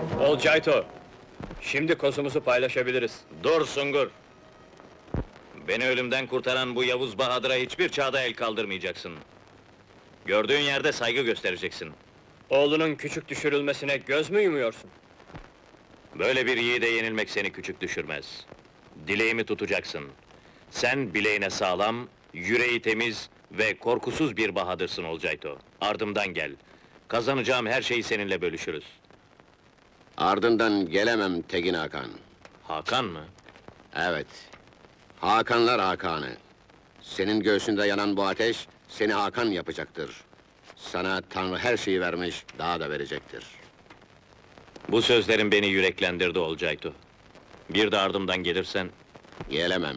Olcayto, şimdi kozumuzu paylaşabiliriz. Dur Sungur! Beni ölümden kurtaran bu Yavuz Bahadır'a hiçbir çağda el kaldırmayacaksın. Gördüğün yerde saygı göstereceksin. Oğlunun küçük düşürülmesine göz mü yumuyorsun? Böyle bir yiğide yenilmek seni küçük düşürmez. Dileğimi tutacaksın. Sen bileğine sağlam, yüreği temiz ve korkusuz bir Bahadırsın Olcayto. Ardımdan gel. Kazanacağım her şeyi seninle bölüşürüz. Ardından gelemem Tegin Hakan. Hakan mı? Evet. Hakanlar Hakan'ı. Senin göğsünde yanan bu ateş, seni Hakan yapacaktır. Sana Tanrı her şeyi vermiş, daha da verecektir. Bu sözlerin beni yüreklendirdi Olcayto. Bir de ardımdan gelirsen, Gelemem.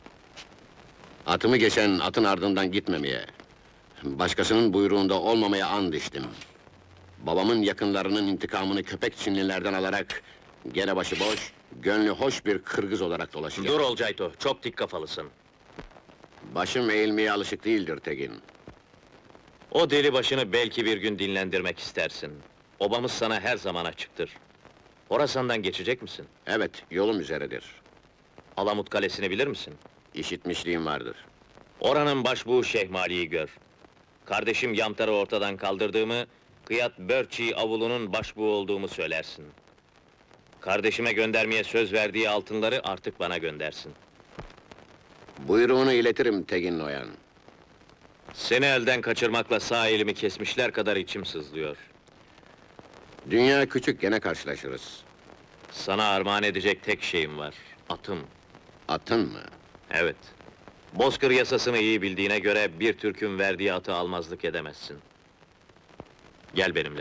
Atımı geçen atın ardından gitmemeye, başkasının buyruğunda olmamaya and içtim. Babamın yakınlarının intikamını köpek Çinlilerden alarak, gene başıboş, gönlü hoş bir Kırgız olarak dolaşacağım. dur Olcayto, çok dik kafalısın. Başım eğilmeye alışık değildir Tegin. O deli başını belki bir gün dinlendirmek istersin. Obamız sana her zaman açıktır. Horasan'dan geçecek misin? Evet, yolum üzeredir. Alamut Kalesi'ni bilir misin? İşitmişliğim vardır. Oranın başbuğu Şehmali'yi gör. Kardeşim Yamtar'ı ortadan kaldırdığımı, Kıyat Börçi avulunun başbuğu olduğumu söylersin. Kardeşime göndermeye söz verdiği altınları artık bana göndersin. Buyruğunu iletirim Tegin Noyan. Seni elden kaçırmakla sağ elimi kesmişler kadar içim sızlıyor. Dünya küçük, gene karşılaşırız. Sana armağan edecek tek şeyim var, atım. Atın mı? Evet. Bozkır yasasını iyi bildiğine göre bir Türk'ün verdiği atı almazlık edemezsin. Gel benimle.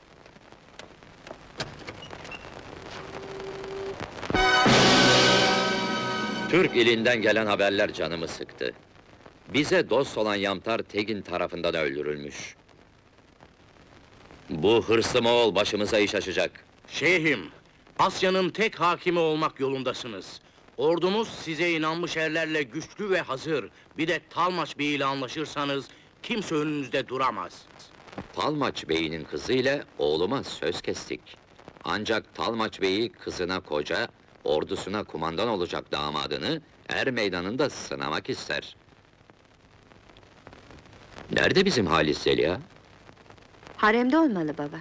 Türk ilinden gelen haberler canımı sıktı. Bize dost olan Yamtar Tegin tarafından öldürülmüş. Bu hırslı Moğol başımıza iş açacak. Şeyhim, Asya'nın tek hakimi olmak yolundasınız. Ordumuz size inanmış erlerle güçlü ve hazır. Bir de Talmaç Bey ile anlaşırsanız kimse önünüzde duramaz. Talmaç Bey'in kızıyla oğluma söz kestik. Ancak Talmaç Bey'i kızına koca, ordusuna kumandan olacak damadını er meydanında sınamak ister. Nerede bizim Halis Zeliha? Haremde olmalı baba.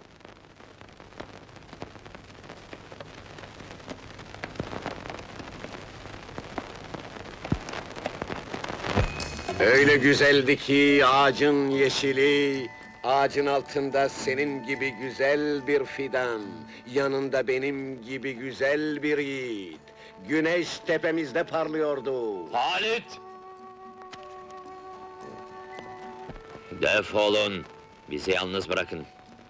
Öyle güzeldi ki ağacın yeşili, ağacın altında senin gibi güzel bir fidan, yanında benim gibi güzel bir yiğit. Güneş tepemizde parlıyordu. Halit! Defolun! Bizi yalnız bırakın.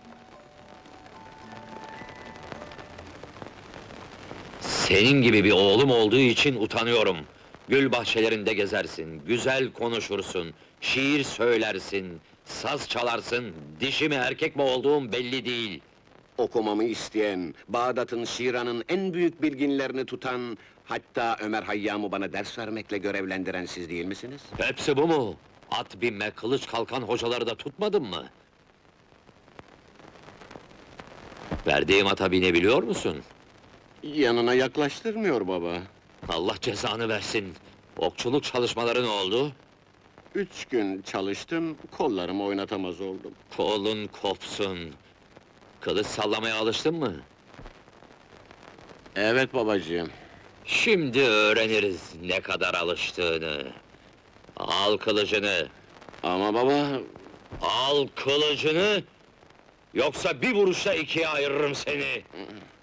Senin gibi bir oğlum olduğu için utanıyorum. Gül bahçelerinde gezersin, güzel konuşursun, şiir söylersin, saz çalarsın, dişi mi erkek mi olduğum belli değil. Okumamı isteyen, Bağdat'ın, Şiran'ın en büyük bilginlerini tutan, hatta Ömer Hayyam'ı bana ders vermekle görevlendiren siz değil misiniz? Hepsi bu mu? At binme, kılıç kalkan hocaları da tutmadın mı? Verdiğim ata binebiliyor musun? Yanına yaklaştırmıyor baba. Allah cezanı versin! Okçuluk çalışmaları ne oldu? 3 gün çalıştım, kollarımı oynatamaz oldum. Kolun kopsun! Kılıç sallamaya alıştın mı? Evet babacığım. Şimdi öğreniriz ne kadar alıştığını. Al kılıcını! Ama baba, Al kılıcını! Yoksa bir vuruşla ikiye ayırırım seni!